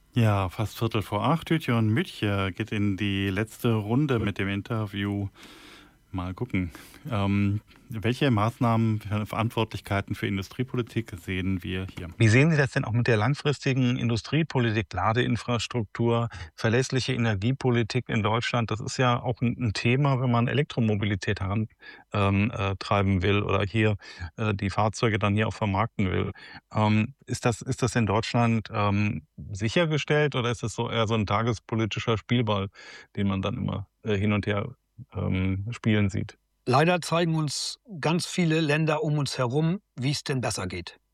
Ja, fast Viertel vor acht. Tütchen Mütje geht in die letzte Runde mit dem Interview. Mal gucken. Welche Maßnahmen, Verantwortlichkeiten für Industriepolitik sehen wir hier? Wie sehen Sie das denn auch mit der langfristigen Industriepolitik, Ladeinfrastruktur, verlässliche Energiepolitik in Deutschland? Das ist ja auch ein Thema, wenn man Elektromobilität treiben will oder hier die Fahrzeuge dann hier auch vermarkten will. Ist das in Deutschland sichergestellt oder ist das so eher so ein tagespolitischer Spielball, den man dann immer hin und her spielen sieht? Leider zeigen uns ganz viele Länder um uns herum, wie es denn besser geht.